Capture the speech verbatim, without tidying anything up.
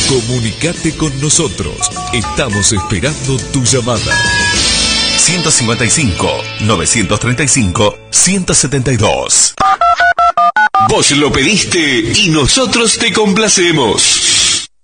Comunicate con nosotros. Estamos esperando tu llamada. ciento cincuenta y cinco, novecientos treinta y cinco, ciento setenta y dos. Vos lo pediste y nosotros te complacemos.